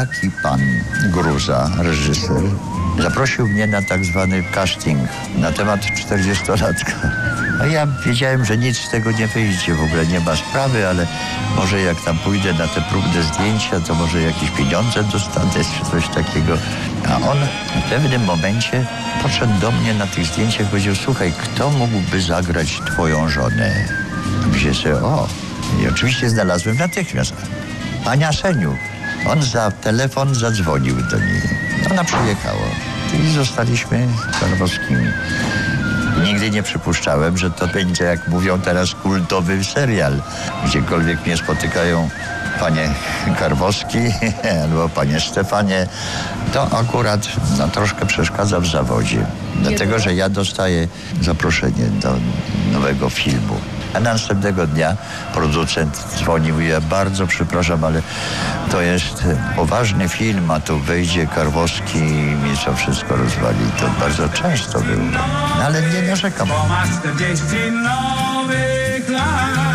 niejaki pan Gruza, reżyser, zaprosił mnie na tak zwany casting na temat 40-latka. A ja wiedziałem, że nic z tego nie wyjdzie, w ogóle nie ma sprawy, ale może jak tam pójdę na te próbne zdjęcia, to może jakieś pieniądze dostanę, czy coś takiego. A on w pewnym momencie podszedł do mnie na tych zdjęciach i powiedział: słuchaj, kto mógłby zagrać twoją żonę? Myślę sobie, i oczywiście znalazłem natychmiast Ania Seniuk. On za telefon zadzwonił do niej. Ona przyjechała i zostaliśmy Karwowskimi. Nigdy nie przypuszczałem, że to będzie, jak mówią teraz, kultowy serial. Gdziekolwiek mnie spotykają panie Karwowski albo panie Stefanie, to akurat troszkę przeszkadza w zawodzie. Dlatego, że ja dostaję zaproszenie do nowego filmu. A następnego dnia producent dzwonił i ja bardzo przepraszam, ale to jest poważny film, a tu wejdzie Karwowski i mi to wszystko rozwali. To bardzo często było. No, ale nie narzekam. Bo masz 40 nowych lat.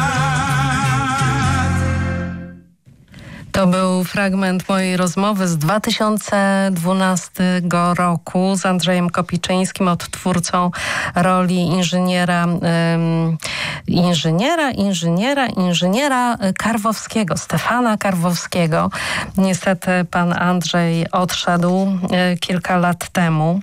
To był fragment mojej rozmowy z 2012 roku z Andrzejem Kopiczyńskim, odtwórcą roli inżyniera Karwowskiego, Stefana Karwowskiego. Niestety pan Andrzej odszedł kilka lat temu.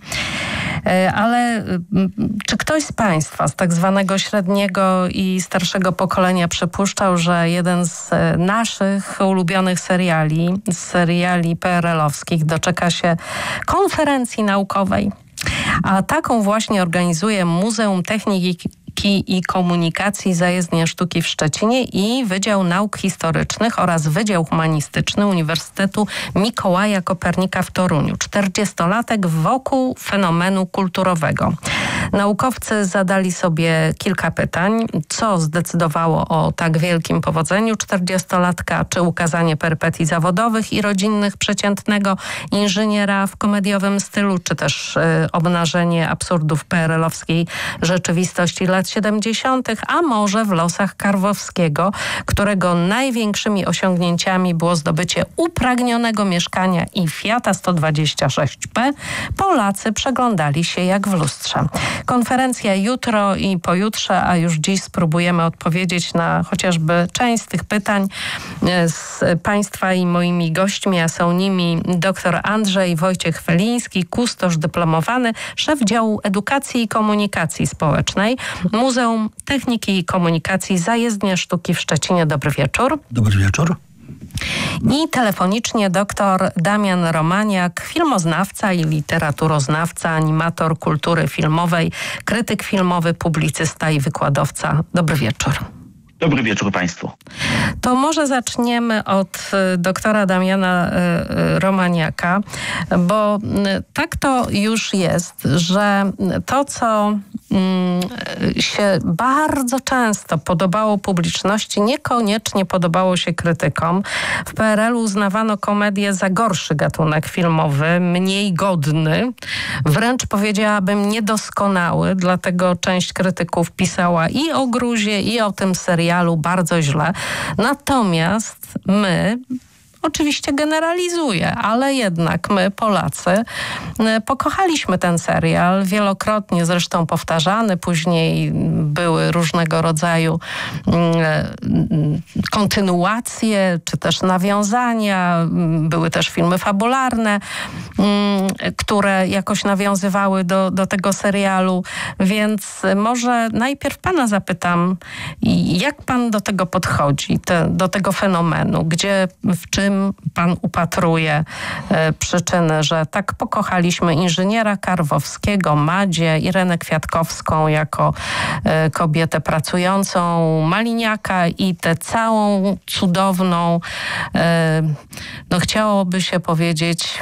Ale czy ktoś z państwa, z tak zwanego średniego i starszego pokolenia przypuszczał, że jeden z naszych ulubionych seriali PRL-owskich doczeka się konferencji naukowej? A taką właśnie organizuje Muzeum Techniki i Komunikacji Zajezdnia Sztuki w Szczecinie i Wydział Nauk Historycznych oraz Wydział Humanistyczny Uniwersytetu Mikołaja Kopernika w Toruniu. 40-latek wokół fenomenu kulturowego. Naukowcy zadali sobie kilka pytań. Co zdecydowało o tak wielkim powodzeniu 40-latka? Czy ukazanie perypetii zawodowych i rodzinnych przeciętnego inżyniera w komediowym stylu, czy też obnażenie absurdów PRL-owskiej rzeczywistości lat 70., a może w losach Karwowskiego, którego największymi osiągnięciami było zdobycie upragnionego mieszkania i Fiata 126P, Polacy przeglądali się jak w lustrze. Konferencja jutro i pojutrze, a już dziś spróbujemy odpowiedzieć na chociażby część z tych pytań z państwa i moimi gośćmi, a są nimi dr Andrzej Wojciech Feliński, kustosz dyplomowany, szef działu edukacji i komunikacji społecznej, Muzeum Techniki i Komunikacji Zajezdnia Sztuki w Szczecinie. Dobry wieczór. Dobry wieczór. I telefonicznie dr Damian Romaniak, filmoznawca i literaturoznawca, animator kultury filmowej, krytyk filmowy, publicysta i wykładowca. Dobry wieczór. Dobry wieczór Państwu. To może zaczniemy od doktora Damiana Romaniaka, bo tak to już jest, że to, co się bardzo często podobało publiczności, niekoniecznie podobało się krytykom. W PRL-u uznawano komedię za gorszy gatunek filmowy, mniej godny, wręcz powiedziałabym niedoskonały, dlatego część krytyków pisała i o Gruzie, i o tym serialu bardzo źle. Natomiast my, oczywiście generalizuję, ale jednak my, Polacy, pokochaliśmy ten serial, wielokrotnie zresztą powtarzany, później były różnego rodzaju kontynuacje, czy też nawiązania, były też filmy fabularne, które jakoś nawiązywały do tego serialu, więc może najpierw pana zapytam, jak pan do tego podchodzi, do tego fenomenu, w czym pan upatruje przyczyny, że tak pokochaliśmy inżyniera Karwowskiego, Madzie, Irenę Kwiatkowską jako kobietę pracującą, Maliniaka i tę całą cudowną, chciałoby się powiedzieć...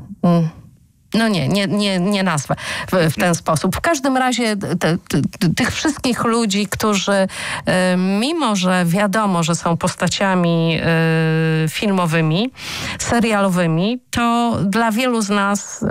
Nie nazwę w ten sposób. W każdym razie tych wszystkich ludzi, którzy mimo, że wiadomo, że są postaciami filmowymi, serialowymi, to dla wielu z nas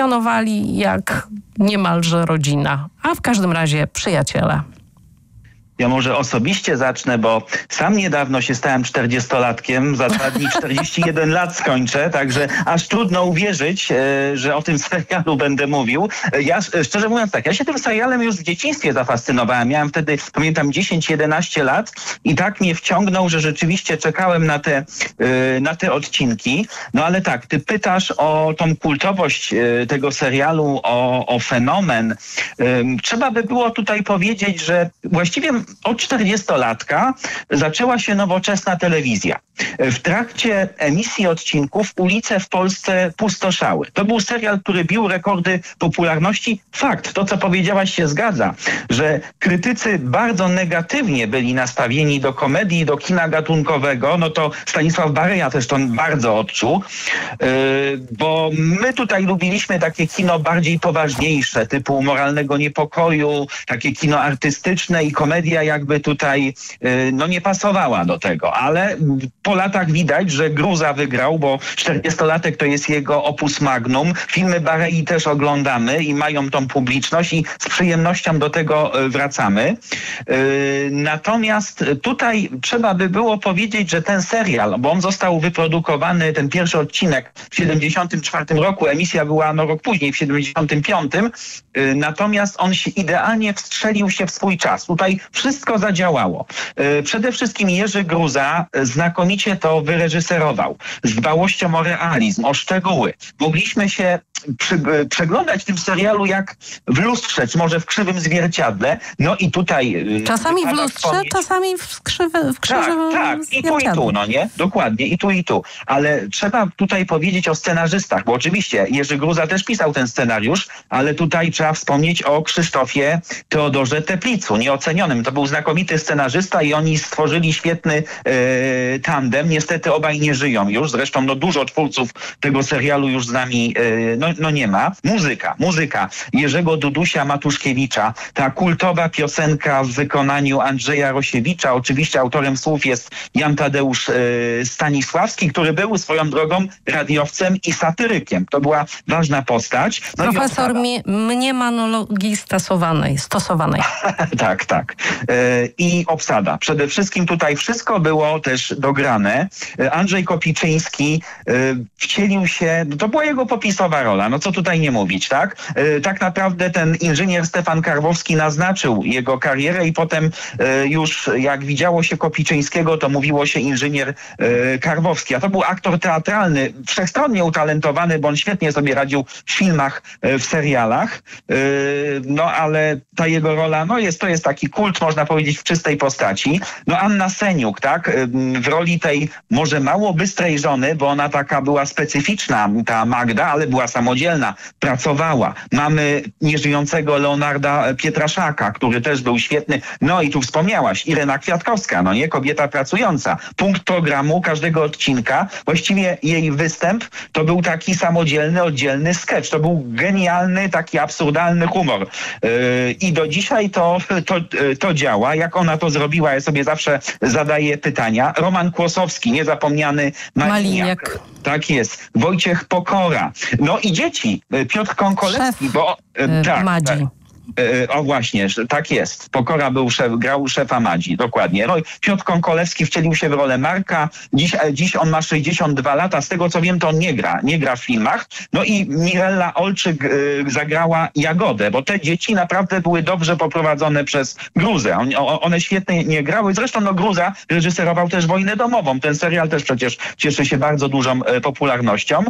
funkcjonowali jak niemalże rodzina, a w każdym razie przyjaciele. Ja może osobiście zacznę, bo sam niedawno się stałem 40-latkiem, za 2 dni 41 lat skończę, także aż trudno uwierzyć, że o tym serialu będę mówił. Ja szczerze mówiąc tak, ja się tym serialem już w dzieciństwie zafascynowałem. Miałem wtedy, pamiętam, 10-11 lat i tak mnie wciągnął, że rzeczywiście czekałem na te odcinki. No ale tak, ty pytasz o tą kultowość tego serialu, o fenomen. Trzeba by było tutaj powiedzieć, że właściwie od 40-latka zaczęła się nowoczesna telewizja. W trakcie emisji odcinków ulice w Polsce pustoszały. To był serial, który bił rekordy popularności. Fakt, to co powiedziałaś się zgadza, że krytycy bardzo negatywnie byli nastawieni do komedii, do kina gatunkowego. No to Stanisław Bareja też to bardzo odczuł, bo my tutaj lubiliśmy takie kino bardziej poważniejsze, typu Moralnego Niepokoju, takie kino artystyczne i komedia jakby tutaj no nie pasowała do tego, ale po latach widać, że Gruza wygrał, bo 40-latek to jest jego opus magnum. Filmy Barei też oglądamy i mają tą publiczność i z przyjemnością do tego wracamy. Natomiast tutaj trzeba by było powiedzieć, że ten serial, bo on został wyprodukowany, ten pierwszy odcinek w 74 roku, emisja była rok później, w 75, natomiast on się idealnie wstrzelił się w swój czas. Tutaj wszystko zadziałało. Przede wszystkim Jerzy Gruza znakomicie to wyreżyserował. Z dbałością o realizm, o szczegóły. Mogliśmy się przeglądać w tym serialu jak w lustrze, czy może w krzywym zwierciadle. No i tutaj... Czasami w lustrze, czasami w krzywym tak. I tu, no nie? Dokładnie, i tu. Ale trzeba tutaj powiedzieć o scenarzystach, bo oczywiście Jerzy Gruza też pisał ten scenariusz, ale tutaj trzeba wspomnieć o Krzysztofie Teodorze Teplicu, nieocenionym. To był znakomity scenarzysta i oni stworzyli świetny tandem. Niestety obaj nie żyją już. Zresztą no, dużo twórców tego serialu już z nami no nie ma. Muzyka Jerzego Dudusia Matuszkiewicza. Ta kultowa piosenka w wykonaniu Andrzeja Rosiewicza. Oczywiście autorem słów jest Jan Tadeusz Stanisławski, który był swoją drogą radiowcem i satyrykiem. To była ważna postać. No profesor mnemonologii stosowanej. Tak. I obsada. Przede wszystkim tutaj wszystko było też dograne. Andrzej Kopiczyński wcielił się, to była jego popisowa rola, no co tutaj nie mówić, tak? Tak naprawdę ten inżynier Stefan Karwowski naznaczył jego karierę i potem już jak widziało się Kopiczyńskiego, to mówiło się inżynier Karwowski, a to był aktor teatralny, wszechstronnie utalentowany, bo on świetnie sobie radził w filmach, w serialach, no ale ta jego rola, no to jest taki kult, można powiedzieć, w czystej postaci. No Anna Seniuk, tak? W roli tej może mało bystrej żony, bo ona taka była specyficzna, ta Magda, ale była samodzielna, pracowała. Mamy nieżyjącego Leonarda Pietraszaka, który też był świetny. No i tu wspomniałaś, Irena Kwiatkowska, no nie? Kobieta pracująca. Punkt programu każdego odcinka. Właściwie jej występ to był taki samodzielny, oddzielny sketch. To był genialny, taki absurdalny humor. I do dzisiaj to działa. Jak ona to zrobiła, ja sobie zawsze zadaję pytania. Roman Kłosowski, niezapomniany Maliniak. Tak jest. Wojciech Pokora. No i dzieci. Piotr Konkolewski, Madzi. O właśnie, tak jest. Pokora grał szefa Madzi, dokładnie. No i Piotr Konkolewski wcielił się w rolę Marka. Dziś on ma 62 lata. Z tego co wiem, to on nie gra w filmach. No i Mirella Olczyk zagrała Jagodę, bo te dzieci naprawdę były dobrze poprowadzone przez Gruzę. One świetnie nie grały. Zresztą Gruza reżyserował też Wojnę domową. Ten serial też przecież cieszy się bardzo dużą popularnością.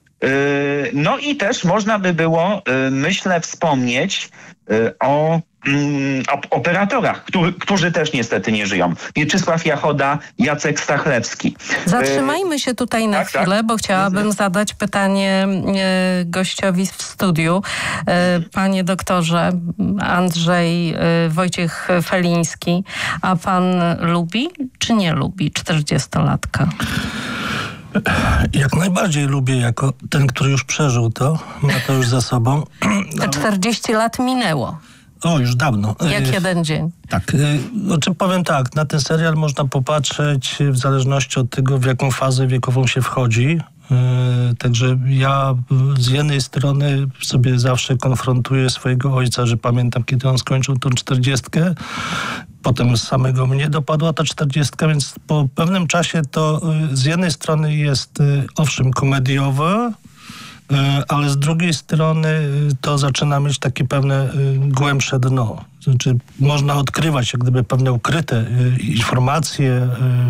No i też można by było, myślę, wspomnieć o operatorach, którzy też niestety nie żyją. Mieczysław Jachoda, Jacek Stachlewski. Zatrzymajmy się tutaj na chwilę, bo chciałabym zadać pytanie gościowi w studiu. Panie doktorze, Andrzej Wojciech Feliński, a pan lubi czy nie lubi 40-latka? Jak najbardziej lubię, jako ten, który już przeżył to, ma to już za sobą. Te 40 lat minęło. O, już dawno. Jak jeden dzień. Tak. Powiem tak, na ten serial można popatrzeć w zależności od tego, w jaką fazę wiekową się wchodzi. Także ja z jednej strony sobie zawsze konfrontuję swojego ojca, że pamiętam, kiedy on skończył tą 40. potem samego mnie dopadła ta 40, więc po pewnym czasie to z jednej strony jest owszem komediowe, ale z drugiej strony to zaczyna mieć takie pewne głębsze dno. Znaczy można odkrywać jak gdyby pewne ukryte informacje,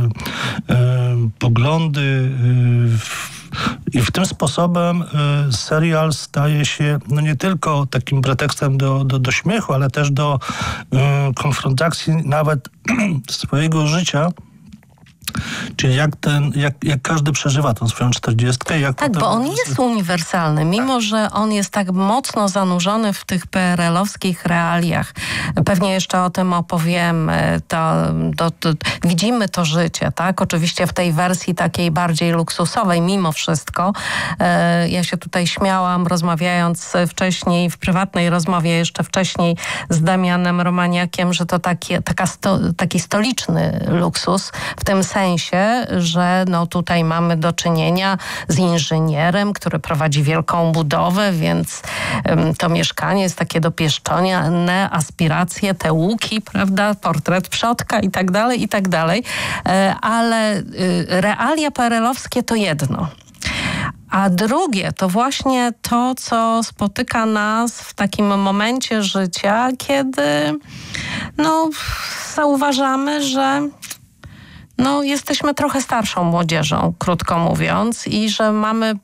poglądy i w tym sposobem serial staje się no nie tylko takim pretekstem do śmiechu, ale też do konfrontacji nawet swojego życia. Czyli jak każdy przeżywa tą swoją 40. Tak, bo on jest uniwersalny, mimo że on jest tak mocno zanurzony w tych PRL-owskich realiach. Pewnie jeszcze o tym opowiemy. Widzimy to życie, tak? Oczywiście w tej wersji takiej bardziej luksusowej, mimo wszystko. Ja się tutaj śmiałam, rozmawiając wcześniej, w prywatnej rozmowie jeszcze wcześniej z Damianem Romaniakiem, że to taki stoliczny luksus, w tym sensie, że no tutaj mamy do czynienia z inżynierem, który prowadzi wielką budowę, więc to mieszkanie jest takie dopieszczone, aspiracje, te łuki, prawda, portret przodka i tak dalej, ale realia PRL-owskie to jedno. A drugie to właśnie to, co spotyka nas w takim momencie życia, kiedy no, zauważamy, że no, jesteśmy trochę starszą młodzieżą, krótko mówiąc, i że mamy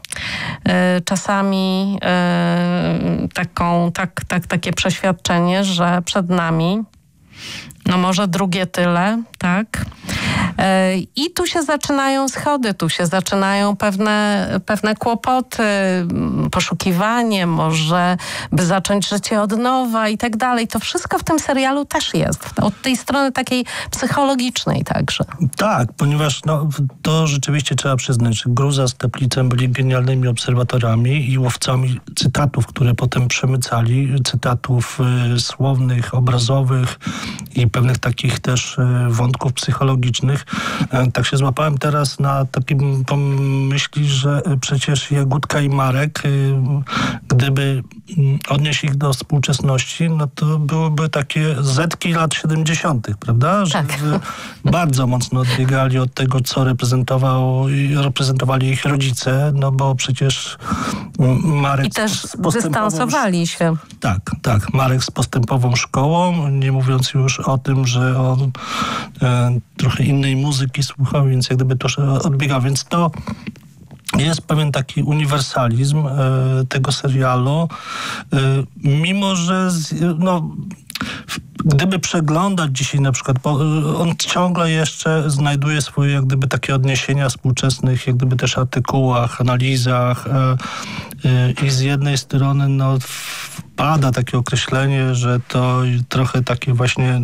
czasami takie przeświadczenie, że przed nami no może drugie tyle, tak? I tu się zaczynają schody, tu się zaczynają pewne kłopoty, poszukiwanie, może by zacząć życie od nowa i tak dalej. To wszystko w tym serialu też jest. Od tej strony takiej psychologicznej także. Tak, ponieważ no, to rzeczywiście trzeba przyznać, że Gruza z Teplicem byli genialnymi obserwatorami i łowcami cytatów, które potem przemycali, cytatów słownych, obrazowych i pewnych takich też wątków psychologicznych. Tak się złapałem teraz na takim pomyśli, że przecież Jagódka i Marek, gdyby odnieść ich do współczesności, no to byłyby takie zetki lat 70., prawda? Że tak. Bardzo mocno odbiegali od tego, co reprezentowali ich rodzice, no bo przecież Marek... I też dystansowali się. Tak. Marek z postępową szkołą, nie mówiąc już o tym, że on trochę innej muzyki słuchał, więc jak gdyby to odbiegał. Więc to jest pewien taki uniwersalizm tego serialu, mimo że gdyby przeglądać dzisiaj na przykład, bo on ciągle jeszcze znajduje swoje jak gdyby takie odniesienia współczesnych, jak gdyby też artykułach, analizach i z jednej strony no pada takie określenie, że to trochę takie właśnie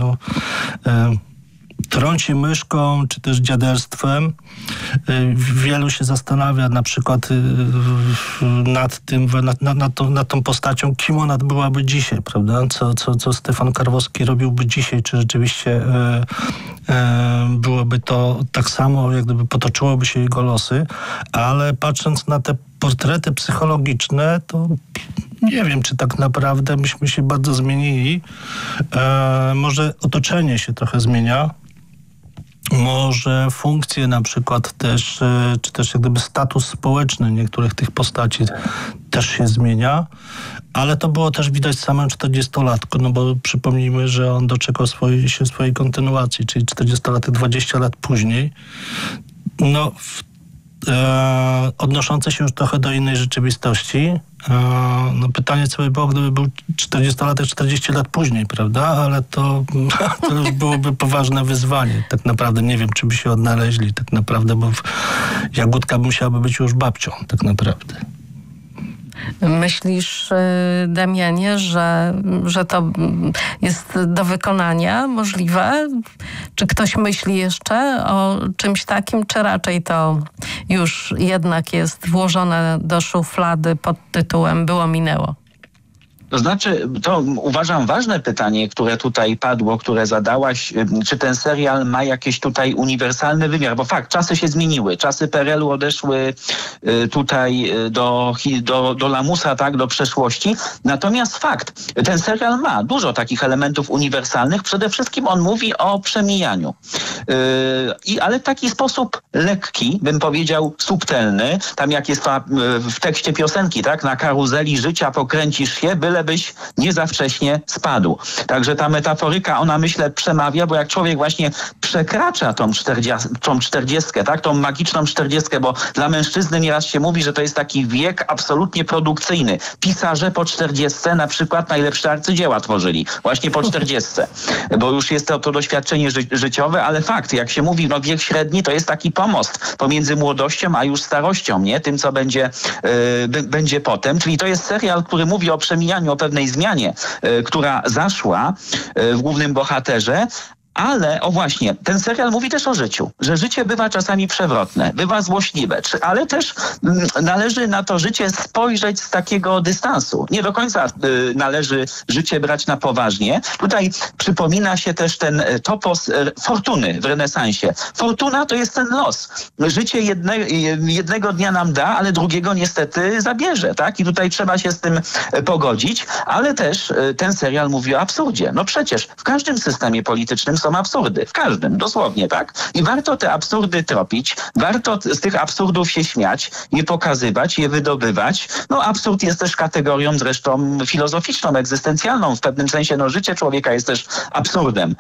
trąci myszką, czy też dziaderstwem. Wielu się zastanawia na przykład nad tym, nad tą postacią, kim ona byłaby dzisiaj, prawda? Co Stefan Karwowski robiłby dzisiaj, czy rzeczywiście byłoby to tak samo, jak gdyby potoczyłoby się jego losy, ale patrząc na te portrety psychologiczne, to nie wiem, czy tak naprawdę myśmy się bardzo zmienili. Może otoczenie się trochę zmienia. Może funkcje na przykład też, czy też jak gdyby status społeczny niektórych tych postaci też się zmienia, ale to było też widać samym 40-latku, no bo przypomnijmy, że on doczekał swojej kontynuacji, czyli 40-latek 20 lat później. No, odnoszące się już trochę do innej rzeczywistości. No pytanie, co by było, gdyby był 40-latek 40 lat później, prawda? Ale to już byłoby poważne wyzwanie. Tak naprawdę nie wiem, czy by się odnaleźli tak naprawdę, bo Jagódka musiałaby być już babcią tak naprawdę. Myślisz, Damianie, że to jest do wykonania możliwe? Czy ktoś myśli jeszcze o czymś takim, czy raczej to już jednak jest włożone do szuflady pod tytułem było minęło? To znaczy, to uważam ważne pytanie, które tutaj padło, które zadałaś, czy ten serial ma jakiś tutaj uniwersalny wymiar, bo fakt, czasy się zmieniły, czasy PRL-u odeszły tutaj do lamusa, tak, do przeszłości, natomiast fakt, ten serial ma dużo takich elementów uniwersalnych, przede wszystkim on mówi o przemijaniu, ale w taki sposób lekki, bym powiedział subtelny, tam jak jest w tekście piosenki, tak, na karuzeli życia pokręcisz się, bylebyś nie za wcześnie spadł. Także ta metaforyka, ona myślę przemawia, bo jak człowiek właśnie przekracza tą 40, tak, tą magiczną 40, bo dla mężczyzny nieraz się mówi, że to jest taki wiek absolutnie produkcyjny. Pisarze po 40 na przykład najlepsze arcydzieła tworzyli, właśnie po 40, bo już jest to doświadczenie życiowe, ale fakt, jak się mówi, no wiek średni to jest taki pomost pomiędzy młodością a już starością, nie? Tym, co będzie potem. Czyli to jest serial, który mówi o przemijaniu, o pewnej zmianie, która zaszła w głównym bohaterze. Ale, o właśnie, ten serial mówi też o życiu, że życie bywa czasami przewrotne, bywa złośliwe, ale też należy na to życie spojrzeć z takiego dystansu. Nie do końca należy życie brać na poważnie. Tutaj przypomina się też ten topos fortuny w renesansie. Fortuna to jest ten los. Życie jednego dnia nam da, ale drugiego niestety zabierze, tak? I tutaj trzeba się z tym pogodzić, ale też ten serial mówi o absurdzie. No przecież w każdym systemie politycznym są absurdy. W każdym, dosłownie, tak? I warto te absurdy tropić, warto z tych absurdów się śmiać, je pokazywać, je wydobywać. No absurd jest też kategorią zresztą filozoficzną, egzystencjalną. W pewnym sensie no, życie człowieka jest też absurdem.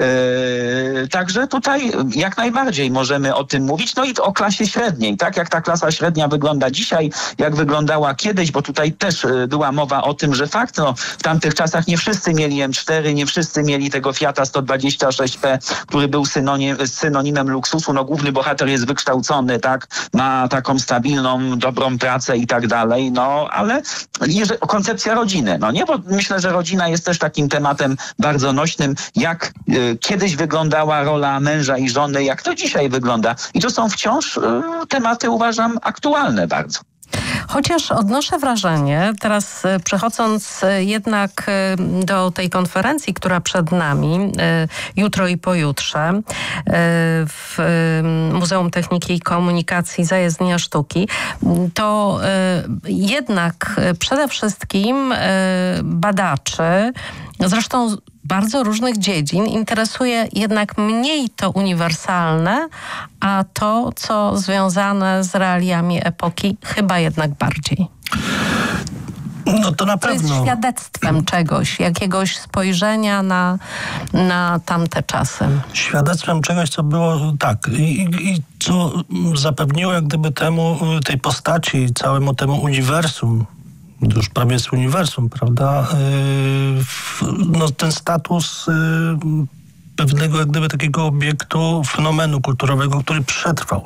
Także tutaj jak najbardziej możemy o tym mówić. No i o klasie średniej, tak? Jak ta klasa średnia wygląda dzisiaj, jak wyglądała kiedyś, bo tutaj też była mowa o tym, że fakt, no w tamtych czasach nie wszyscy mieli M4, nie wszyscy mieli tego Fiata 126P, który był synonimem luksusu. No główny bohater jest wykształcony, tak? Ma taką stabilną, dobrą pracę i tak dalej. No ale koncepcja rodziny, no nie? Bo myślę, że rodzina jest też takim tematem bardzo nośnym, jak kiedyś wyglądała rola męża i żony, jak to dzisiaj wygląda. I to są wciąż tematy, uważam, aktualne bardzo. Chociaż odnoszę wrażenie, teraz przechodząc jednak do tej konferencji, która przed nami, jutro i pojutrze, w Muzeum Techniki i Komunikacji Zajezdnia Sztuki, to jednak przede wszystkim badaczy, zresztą bardzo różnych dziedzin, interesuje jednak mniej to uniwersalne, a to, co związane z realiami epoki, chyba jednak bardziej. No to na pewno. To jest świadectwem czegoś, jakiegoś spojrzenia na tamte czasy. Świadectwem czegoś, co było, tak, i co zapewniło jak gdyby tej postaci, całemu temu uniwersum, już prawie jest uniwersum, prawda? No, ten status pewnego jak gdyby takiego obiektu, fenomenu kulturowego, który przetrwał.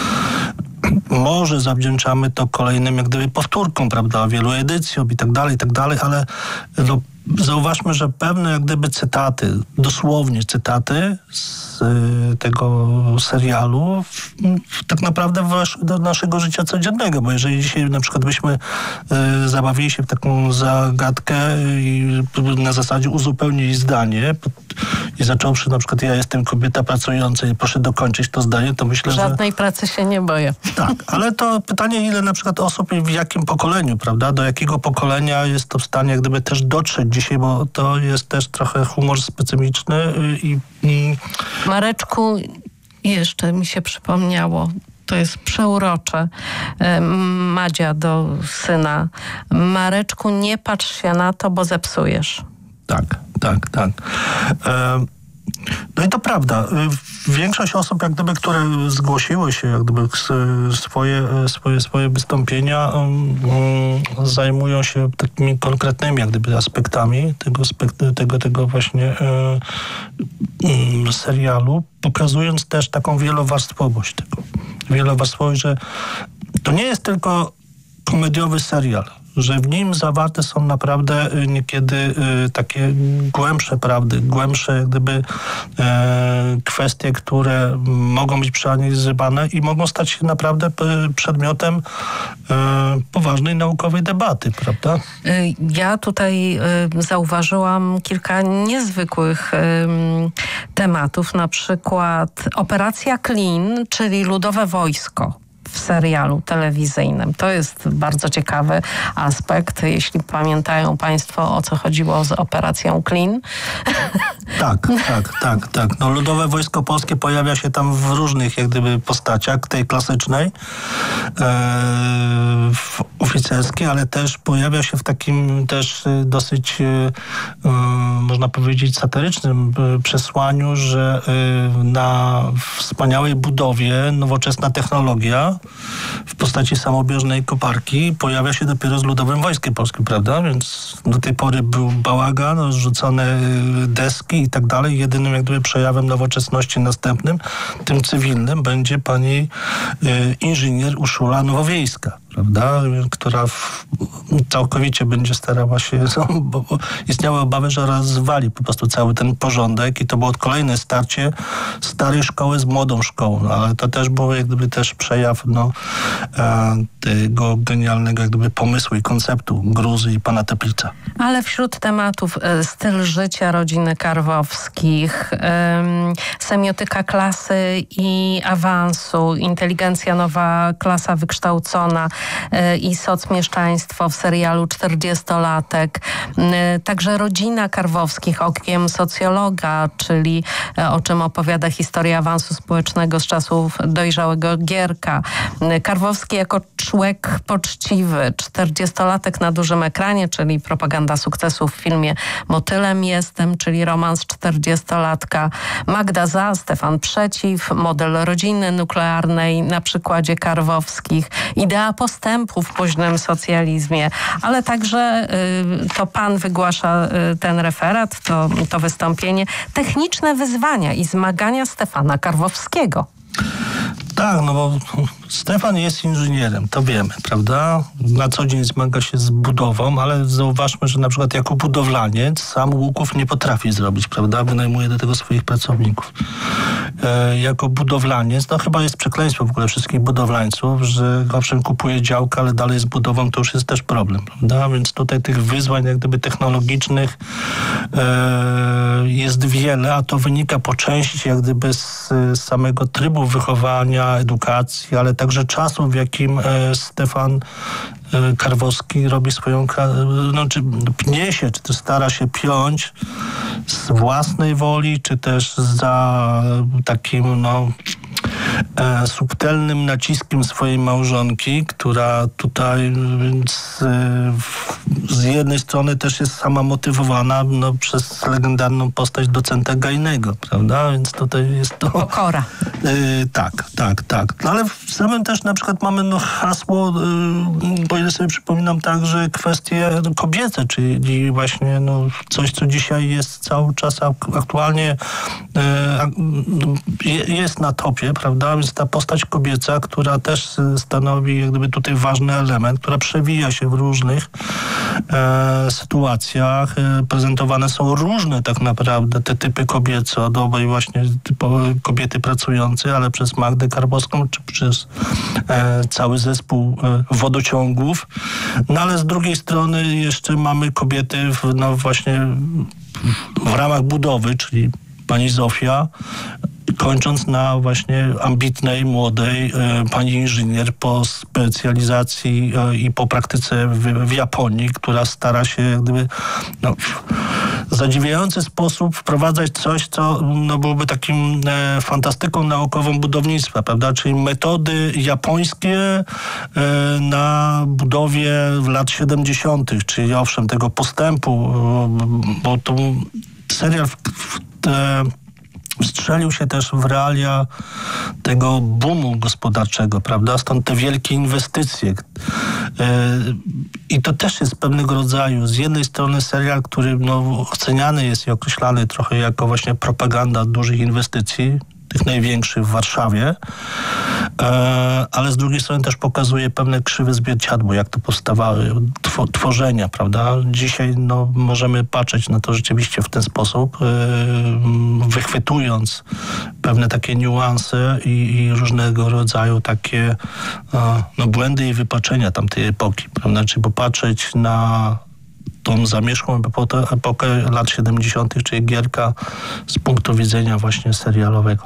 Może zawdzięczamy to kolejnym jak gdyby powtórkom, prawda, wielu edycjom i tak dalej, ale no, zauważmy, że pewne jak gdyby cytaty, dosłownie cytaty z tego serialu tak naprawdę weszły do naszego życia codziennego, bo jeżeli dzisiaj na przykład byśmy zabawili się w taką zagadkę i na zasadzie uzupełnili zdanie i zacząwszy na przykład ja jestem kobieta pracująca i proszę dokończyć to zdanie, to myślę, że... Żadnej pracy się nie boję. Tak, ale to pytanie, ile na przykład osób i w jakim pokoleniu, prawda? Do jakiego pokolenia jest to w stanie jak gdyby też dotrzeć dzisiaj, bo to jest też trochę humor specyficzny i Mareczku, jeszcze mi się przypomniało, to jest przeurocze. Madzia do syna. Mareczku, nie patrz się na to, bo zepsujesz. Tak. No i to prawda. Większość osób, jak gdyby, które zgłosiły się, jak gdyby swoje wystąpienia, zajmują się takimi konkretnymi, jak gdyby, aspektami tego właśnie serialu, pokazując też taką wielowarstwowość tego. Wielowarstwowość, że to nie jest tylko komediowy serial. że w nim zawarte są naprawdę niekiedy takie głębsze prawdy, głębsze jak gdyby kwestie, które mogą być przeanalizowane i mogą stać się naprawdę przedmiotem poważnej naukowej debaty, prawda? Ja tutaj zauważyłam kilka niezwykłych tematów, na przykład Operacja Klin, czyli Ludowe Wojsko w serialu telewizyjnym. To jest bardzo ciekawy aspekt, jeśli pamiętają Państwo, o co chodziło z Operacją Klin. Tak. No, Ludowe Wojsko Polskie pojawia się tam w różnych jak gdyby postaciach, tej klasycznej, oficerskiej, ale też pojawia się w takim też dosyć, można powiedzieć, satyrycznym przesłaniu, że na wspaniałej budowie nowoczesna technologia w postaci samobieżnej koparki pojawia się dopiero z Ludowym Wojskiem Polskim, prawda? Więc do tej pory był bałagan, zrzucone deski i tak dalej. Jedynym jak gdyby przejawem nowoczesności następnym, tym cywilnym, będzie pani inżynier Urszula Nowowiejska, prawda? Która całkowicie będzie starała się, bo istniały obawy, że rozwali po prostu cały ten porządek i to było kolejne starcie starej szkoły z młodą szkołą, ale to też było jak gdyby też przejaw tego genialnego jak gdyby pomysłu i konceptu Gruzy i pana Teplica. Ale wśród tematów styl życia rodziny Karwowskich, semiotyka klasy i awansu, inteligencja nowa, klasa wykształcona i socmieszczaństwo w serialu 40-latek. Także rodzina Karwowskich okiem socjologa, czyli o czym opowiada historia awansu społecznego z czasów dojrzałego Gierka. Karwowski jako człowiek poczciwy, 40-latek na dużym ekranie, czyli propaganda sukcesu w filmie Motylem jestem, czyli romans 40-latka. Magda za, Stefan przeciw, model rodziny nuklearnej na przykładzie Karwowskich, idea postępu w późnym socjalizmie, ale także to pan wygłasza ten referat, to wystąpienie, techniczne wyzwania i zmagania Stefana Karwowskiego. Tak, no bo Stefan jest inżynierem, to wiemy, prawda? Na co dzień zmaga się z budową, ale zauważmy, że na przykład jako budowlaniec sam łuków nie potrafi zrobić, prawda? Wynajmuje do tego swoich pracowników. Jako budowlaniec, no chyba jest przekleństwo w ogóle wszystkich budowlańców, że owszem kupuje działkę, ale dalej z budową to już jest też problem, prawda? Więc tutaj tych wyzwań jak gdyby technologicznych jest wiele, a to wynika po części jak gdyby z samego trybu wychowania, edukacji, ale także czasu, w jakim Stefan Karwowski robi swoją, czy pnie się, czy też stara się piąć z własnej woli, czy też za takim, subtelnym naciskiem swojej małżonki, która tutaj z jednej strony też jest sama motywowana przez legendarną postać docenta Gajnego, prawda? Więc tutaj jest to... Pokora. Tak. No, ale w samym też na przykład mamy hasło, bo ile sobie przypominam, także kwestie kobiece, czyli właśnie coś, co dzisiaj jest cały czas aktualnie jest na topie, prawda? Więc ta postać kobieca, która też stanowi jak gdyby tutaj ważny element, która przewija się w różnych sytuacjach. Prezentowane są różne tak naprawdę te typy kobiece, od obaj właśnie kobiety pracujące, ale przez Magdę Karwowską, czy przez cały zespół wodociągów. No ale z drugiej strony jeszcze mamy kobiety właśnie w ramach budowy, czyli pani Zofia, kończąc na właśnie ambitnej, młodej pani inżynier po specjalizacji i po praktyce w Japonii, która stara się jak gdyby w zadziwiający sposób wprowadzać coś, co byłoby takim fantastyką naukową budownictwa, prawda? Czyli metody japońskie na budowie w lat 70., czyli owszem, tego postępu, bo to serial wstrzelił się też w realia tego boomu gospodarczego, prawda? Stąd te wielkie inwestycje. I to też jest pewnego rodzaju, z jednej strony serial, który oceniany jest i określany trochę jako właśnie propaganda dużych inwestycji, tych największych w Warszawie, ale z drugiej strony też pokazuje pewne krzywe zwierciadło, jak to powstawały tworzenia, prawda? Dzisiaj możemy patrzeć na to rzeczywiście w ten sposób, wychwytując pewne takie niuanse i różnego rodzaju takie błędy i wypaczenia tamtej epoki, prawda? Czy popatrzeć na tą zamierzchłą epokę lat 70., czyli Gierka z punktu widzenia właśnie serialowego.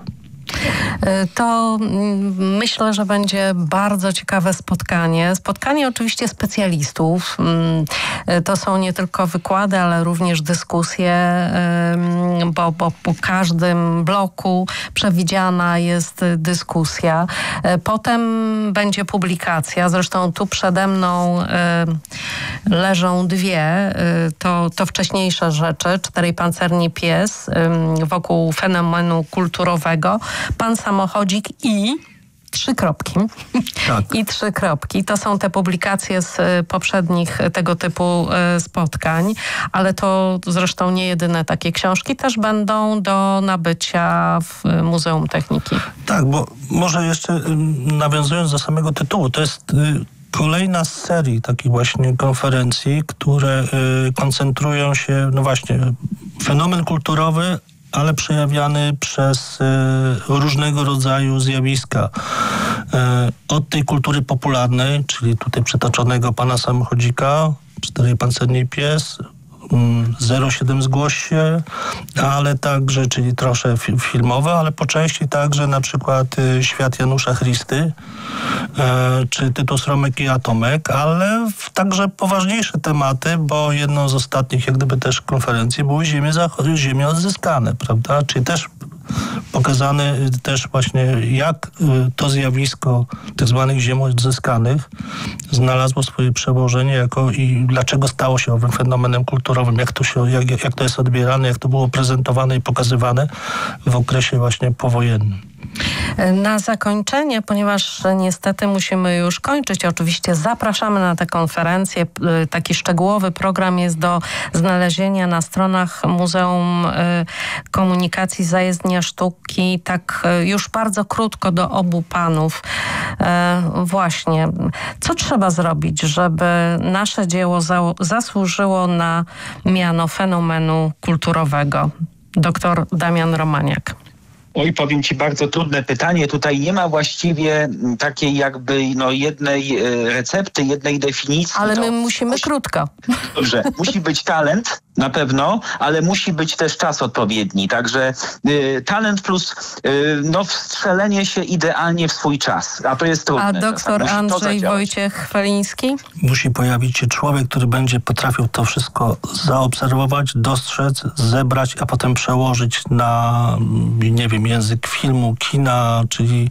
To myślę, że będzie bardzo ciekawe spotkanie. Spotkanie oczywiście specjalistów. To są nie tylko wykłady, ale również dyskusje, bo po każdym bloku przewidziana jest dyskusja. Potem będzie publikacja. Zresztą tu przede mną leżą dwie. To wcześniejsze rzeczy. 4 pancerni pies wokół fenomenu kulturowego. Pan samochodzik i 3 kropki. Tak. I 3 kropki. To są te publikacje z poprzednich tego typu spotkań, ale to zresztą nie jedyne takie książki. Też będą do nabycia w Muzeum Techniki. Tak, bo może jeszcze nawiązując do samego tytułu, to jest kolejna z serii takich właśnie konferencji, które koncentrują się, fenomen kulturowy, ale przejawiany przez różnego rodzaju zjawiska. Od tej kultury popularnej, czyli tutaj przytoczonego pana samochodzika, 4 pancerni pies, 07 zgłoś się, ale także, czyli troszkę filmowe, ale po części także na przykład Świat Janusza Christy, czy Tytus Romek i Atomek, ale także poważniejsze tematy, bo jedną z ostatnich jak gdyby też konferencji były Ziemie odzyskane, prawda? Czyli też pokazane też właśnie jak to zjawisko tak zwanych ziem odzyskanych znalazło swoje przełożenie i dlaczego stało się owym fenomenem kulturowym, jak to jest odbierane, jak to było prezentowane i pokazywane w okresie właśnie powojennym. Na zakończenie, ponieważ niestety musimy już kończyć, oczywiście zapraszamy na tę konferencję. Taki szczegółowy program jest do znalezienia na stronach Muzeum Komunikacji Zajezdnia Sztuki. Tak już bardzo krótko do obu panów. Właśnie, co trzeba zrobić, żeby nasze dzieło zasłużyło na miano fenomenu kulturowego? Doktor Damian Romaniak. Oj, powiem ci, bardzo trudne pytanie. Tutaj nie ma właściwie takiej jakby jednej recepty, jednej definicji. Ale my musimy krótko. Dobrze, musi być talent na pewno, ale musi być też czas odpowiedni. Także talent plus wstrzelenie się idealnie w swój czas. A to jest trudne. A doktor Andrzej Wojciech Chwaliński? Musi pojawić się człowiek, który będzie potrafił to wszystko zaobserwować, dostrzec, zebrać, a potem przełożyć na, język filmu, kina, czyli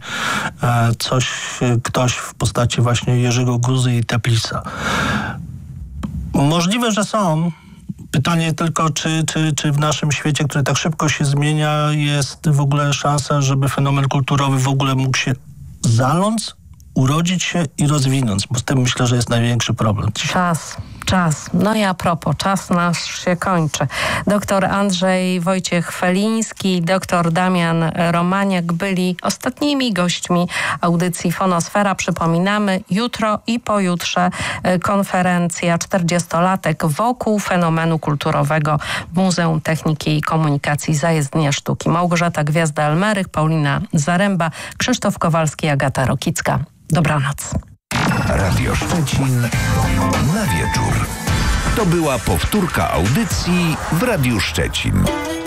ktoś w postaci właśnie Jerzego Guzy i Teplisa. Możliwe, że są. Pytanie tylko, czy w naszym świecie, który tak szybko się zmienia, jest w ogóle szansa, żeby fenomen kulturowy w ogóle mógł się zaląc, urodzić się i rozwinąć, bo z tym myślę, że jest największy problem. Czas. No i a propos, czas nasz się kończy. Doktor Andrzej Wojciech Chwaliński, doktor Damian Romaniak byli ostatnimi gośćmi audycji Fonosfera. Przypominamy, jutro i pojutrze konferencja 40-latek wokół fenomenu kulturowego w Muzeum Techniki i Komunikacji Zajezdnia Sztuki. Małgorzata Gwiazda-Elmerych, Paulina Zaręba, Krzysztof Kowalski, Agata Rokicka. Dobranoc. Radio Szczecin na wieczór. To była powtórka audycji w Radiu Szczecin.